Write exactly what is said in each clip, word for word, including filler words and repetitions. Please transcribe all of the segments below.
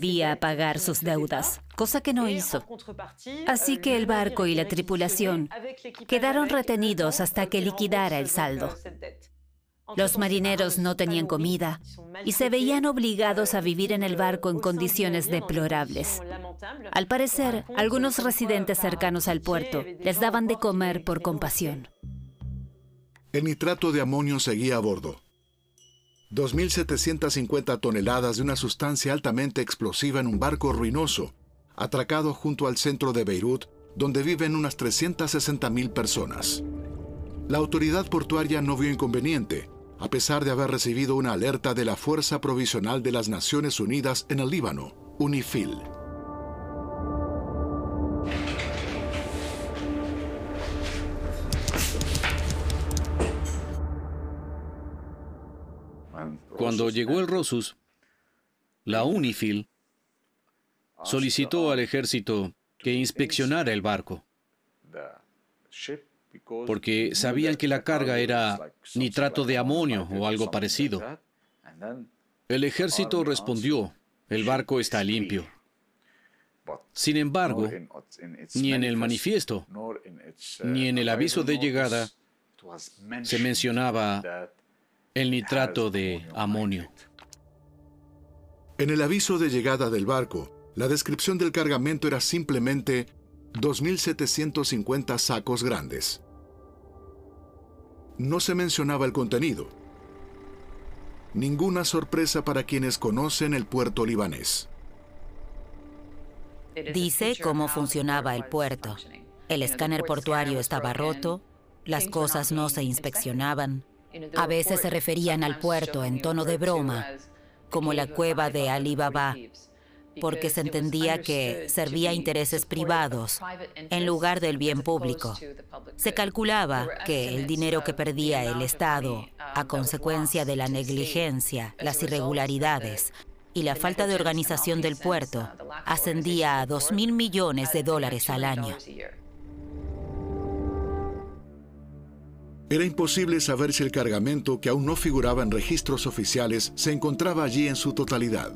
debía pagar sus deudas, cosa que no hizo. Así que el barco y la tripulación quedaron retenidos hasta que liquidara el saldo. Los marineros no tenían comida y se veían obligados a vivir en el barco en condiciones deplorables. Al parecer, algunos residentes cercanos al puerto les daban de comer por compasión. El nitrato de amonio seguía a bordo. dos mil setecientas cincuenta toneladas de una sustancia altamente explosiva en un barco ruinoso, atracado junto al centro de Beirut, donde viven unas trescientas sesenta mil personas. La autoridad portuaria no vio inconveniente, a pesar de haber recibido una alerta de la Fuerza Provisional de las Naciones Unidas en el Líbano, UNIFIL. Cuando llegó el Rosus, la UNIFIL solicitó al ejército que inspeccionara el barco, porque sabían que la carga era nitrato de amonio o algo parecido. El ejército respondió, el barco está limpio. Sin embargo, ni en el manifiesto, ni en el aviso de llegada se mencionaba el nitrato de amonio. En el aviso de llegada del barco, la descripción del cargamento era simplemente dos mil setecientos cincuenta sacos grandes. No se mencionaba el contenido. Ninguna sorpresa para quienes conocen el puerto libanés. Dice cómo funcionaba el puerto. El escáner portuario estaba roto, las cosas no se inspeccionaban. A veces se referían al puerto en tono de broma, como la cueva de Ali Baba, porque se entendía que servía a intereses privados en lugar del bien público. Se calculaba que el dinero que perdía el Estado a consecuencia de la negligencia, las irregularidades y la falta de organización del puerto ascendía a dos mil millones de dólares al año. Era imposible saber si el cargamento, que aún no figuraba en registros oficiales, se encontraba allí en su totalidad.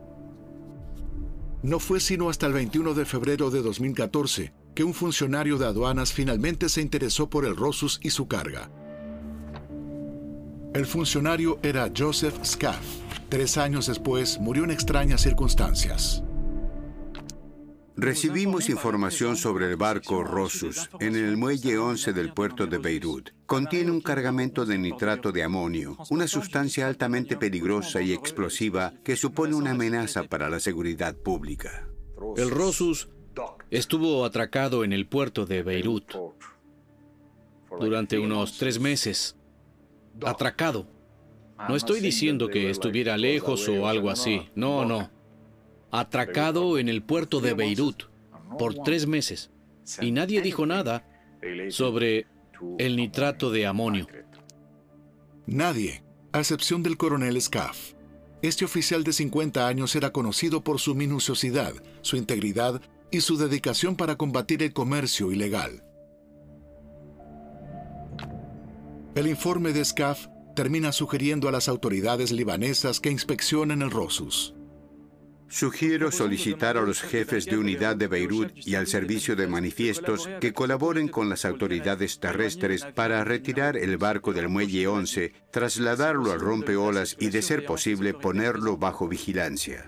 No fue sino hasta el veintiuno de febrero de dos mil catorce que un funcionario de aduanas finalmente se interesó por el Rosus y su carga. El funcionario era Joseph Scaff. Tres años después murió en extrañas circunstancias. Recibimos información sobre el barco Rosus en el muelle once del puerto de Beirut. Contiene un cargamento de nitrato de amonio, una sustancia altamente peligrosa y explosiva que supone una amenaza para la seguridad pública. El Rosus estuvo atracado en el puerto de Beirut durante unos tres meses. Atracado. No estoy diciendo que estuviera lejos o algo así. No, no. Atracado en el puerto de Beirut por tres meses. Y nadie dijo nada sobre el nitrato de amonio. Nadie, a excepción del coronel Scaff. Este oficial de cincuenta años era conocido por su minuciosidad, su integridad y su dedicación para combatir el comercio ilegal. El informe de Scaff termina sugiriendo a las autoridades libanesas que inspeccionen el Rosus. Sugiero solicitar a los jefes de unidad de Beirut y al servicio de manifiestos que colaboren con las autoridades terrestres para retirar el barco del muelle once, trasladarlo al rompeolas y, de ser posible, ponerlo bajo vigilancia.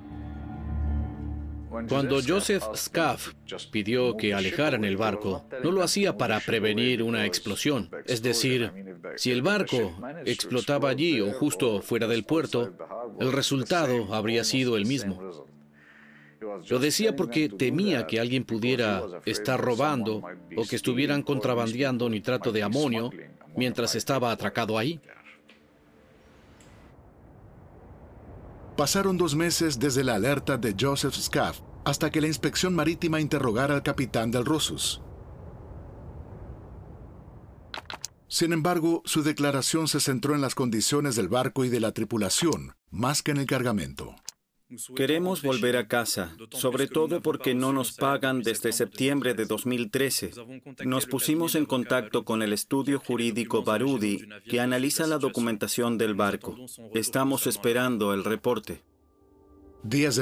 Cuando Joseph Scaff pidió que alejaran el barco, no lo hacía para prevenir una explosión. Es decir, si el barco explotaba allí o justo fuera del puerto, el resultado habría sido el mismo. Lo decía porque temía que alguien pudiera estar robando o que estuvieran contrabandeando nitrato de amonio mientras estaba atracado ahí. Pasaron dos meses desde la alerta de Joseph Scaff hasta que la inspección marítima interrogara al capitán del Rosus. Sin embargo, su declaración se centró en las condiciones del barco y de la tripulación, más que en el cargamento. Queremos volver a casa, sobre todo porque no nos pagan desde septiembre de dos mil trece. Nos pusimos en contacto con el estudio jurídico Barudi, que analiza la documentación del barco. Estamos esperando el reporte. Días